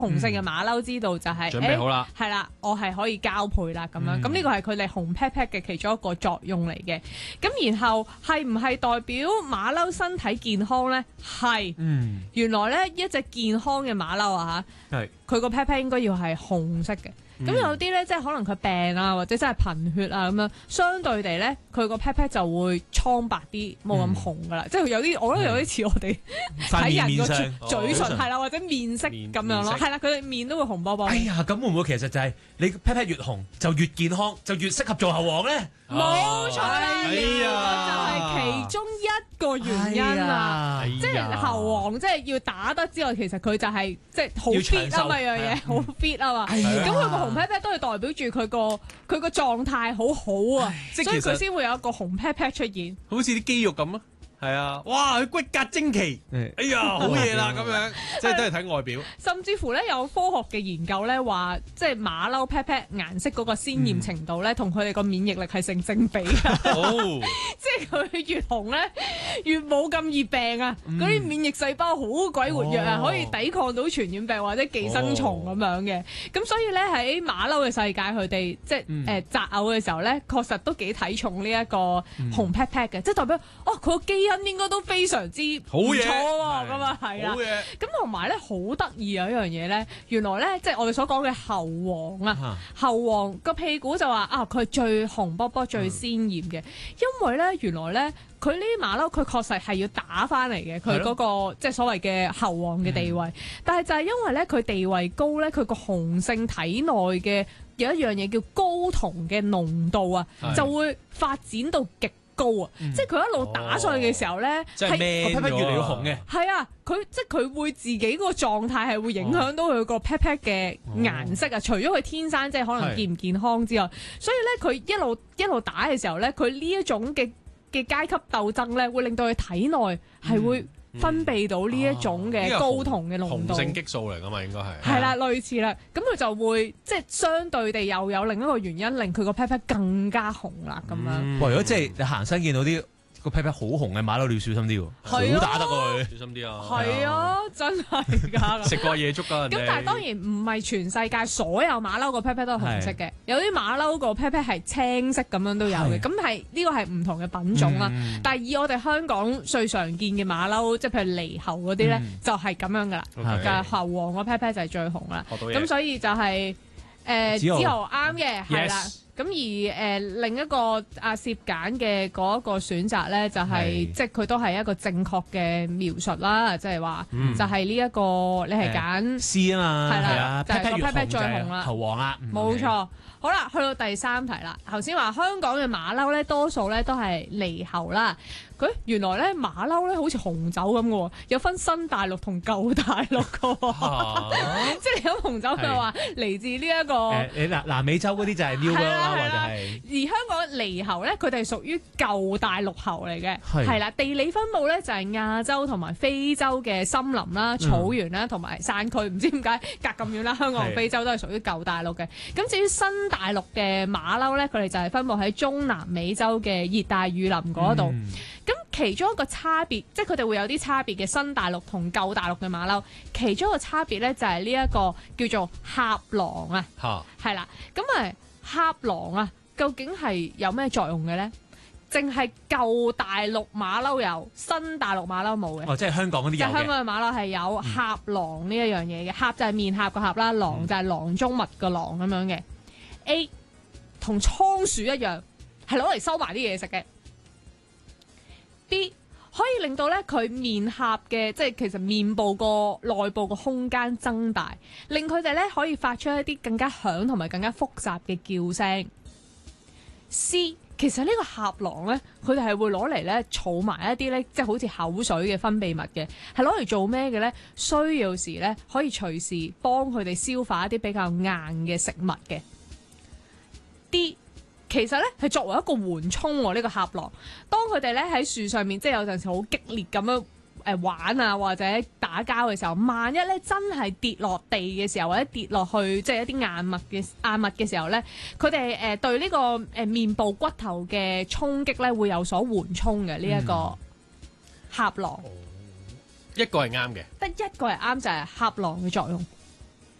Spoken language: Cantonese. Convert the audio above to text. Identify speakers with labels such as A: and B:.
A: 雄性嘅馬騮知道就係
B: 準備好啦，
A: 係啦，我係可以交配啦咁樣。咁呢個係佢哋紅 pat pat 嘅其中一個作用嚟嘅。咁然後係唔係代表馬騮身體健康咧？係。原來咧一隻健康嘅馬騮啊嚇，佢個 pat pat 應該要係紅色嘅。咁有啲咧，即係可能佢病啊，或者真係貧血啊咁樣，相對地咧，佢個 pat pat 就會蒼白啲，冇咁紅噶啦。即係有啲，我覺得有啲似我哋睇人個嘴唇係啦，或者面色咁樣咯。係啦，佢哋面都會紅波波。
C: 哎呀，咁會唔會其實就係你 pat pat 越紅就越健康，就越適合做猴王咧？
A: 冇錯啦，呢個就係其中一個原因啊！即係猴王，即係要打得之外，其實佢就係即係好 fit 啊嘛，樣嘢好 fit 啊嘛。咁佢個紅 pat pat 都係代表住佢個狀態好好啊，所以佢先會有一個紅 pat pat 出現，
B: 好似啲肌肉咁啊。係啊，哇！佢骨骼精奇，哎呀，好嘢啦咁樣，即係都係睇外表。
A: 甚至乎咧有科學嘅研究咧話，即係馬騮 pat pat 顏色嗰個鮮豔程度咧，同佢哋個免疫力係成正比嘅。即係佢越紅咧，越冇咁易病啊！嗰啲免疫細胞好鬼活躍啊，可以抵抗到傳染病或者寄生蟲咁樣嘅。咁所以咧喺馬騮嘅世界，佢哋即係擇偶嘅時候咧，確實都幾睇重呢一個紅 pat pat 嘅，即係代表哦佢個基因應該都非常之唔錯喎，咁啊係啦。咁同埋咧好得意啊一樣嘢咧，原來咧即係我哋所講嘅猴王啊，猴王個屁股就話啊佢係最紅卜卜最鮮豔嘅，因為咧原來咧佢呢啲馬騮佢確實係要打返嚟嘅，佢嗰個即係所謂嘅猴王嘅地位，但係就係因為咧佢地位高咧，佢個雄性體內嘅有一樣嘢叫睾酮嘅濃度啊，就會發展到極高啊！即係佢一路打上去嘅時候咧，
C: 係個 pat pat 越嚟越紅嘅。
A: 係啊，即係佢會自己個狀態係會影響到佢個 pat pat 嘅顏色啊！除咗佢天生即係可能健唔健康之外，所以咧佢一路打嘅時候咧，佢呢一種嘅階級鬥爭咧，會令到佢體內係會分泌到呢一種嘅睾酮嘅濃度，
B: 雄性激素嚟噶嘛，應該係。
A: 係啦，類似啦，咁佢就會即係相對地又有另一個原因，令佢個 pat pat 更加紅啦咁樣。
C: 哇！如果即係你行山見到啲個 pat pat 好紅嘅馬騮，你要小心啲喎，好打得佢，
B: 小心啲啊！
A: 係啊，真係㗎，
B: 食過野粥㗎。
A: 咁但係當然唔係全世界所有馬騮個 pat pat 都係紅色嘅，有啲馬騮個 pat pat 係青色咁樣都有嘅。咁係呢個係唔同嘅品種啦。但係以我哋香港最常見嘅馬騮，即係譬如獼猴嗰啲咧，就係咁樣㗎啦。就係猴王個 pat pat 就係最紅啦。咁所以就係子豪啱嘅，係啦。咁而另一個阿攝揀嘅嗰一個選擇咧，就係即係佢都係一個正確嘅描述啦，即係話就係呢一個你係揀
C: C 啊嘛，係啦，
A: 就係個 pat pat 最紅啦，
C: 猴王啦，
A: 冇錯。好啦，去到第三題啦。頭先話香港嘅馬騮咧，多數咧都係獼猴啦。原來咧馬騮咧好似紅酒咁嘅喎，有分新大陸同舊大陸嘅喎。即係你飲紅酒佢話嚟自呢一個
C: 南美洲嗰啲就係 New World 啦，或者係。
A: 而香港獼猴咧，佢哋係屬於舊大陸猴嚟嘅，係啦。地理分佈咧就係亞洲同埋非洲嘅森林啦、草原啦同埋山區，唔知點解隔咁遠啦。香港同非洲都係屬於舊大陸嘅。咁至於新大陸嘅馬騮咧，佢哋就係分佈喺中南美洲嘅熱帶雨林嗰度。咁其中一個差別，即係佢哋會有啲差別嘅新大陸同舊大陸嘅馬騮，其中一個差別咧就係呢一個叫做俠狼啊，係啦。咁俠狼啊，究竟係有咩作用嘅咧？淨係舊大陸馬騮有，新大陸馬騮冇嘅。
C: 即係香港嗰啲有嘅。即係
A: 香港嘅馬騮係有俠狼呢一樣嘢嘅，俠就係面俠個俠啦，狼就係囊中物個狼咁樣嘅。A 同倉鼠一樣，係攞嚟收埋啲嘢食嘅。B 可以令到咧佢面頰嘅，即係其實面部個內部個空間增大，令佢哋咧可以發出一啲更加響同埋更加複雜嘅叫聲。C 其實呢個俠狼咧，佢哋係會攞嚟咧儲埋一啲咧，即係好似口水嘅分泌物嘅，係攞嚟做咩嘅咧？需要時咧可以隨時幫佢哋消化一啲比較硬嘅食物嘅。D其實咧係作為一個緩衝喎，呢個俠狼，當佢哋咧喺樹上面，即係有陣時好激烈咁樣玩啊，或者打交嘅時候，萬一咧真係跌落地嘅時候，或者跌落去即係一啲硬物嘅時候咧，佢哋對呢個面部骨頭嘅衝擊咧會有所緩衝嘅呢一個俠狼。
B: 一個係啱嘅，
A: 得一個係啱就係俠狼嘅作用。